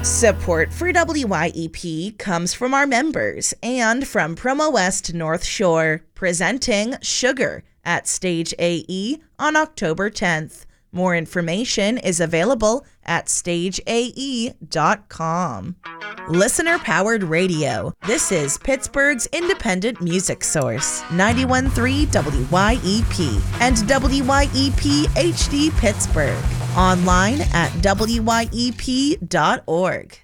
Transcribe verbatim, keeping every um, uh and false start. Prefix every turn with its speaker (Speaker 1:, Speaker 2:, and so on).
Speaker 1: Support for W Y E P comes from our members and from Promo West North Shore, presenting Sugar at Stage A E on October tenth. More information is available at stage a e dot com. Listener-powered radio. This is Pittsburgh's independent music source, ninety-one point three W Y E P and W Y E P H D Pittsburgh. Online at W Y E P dot org.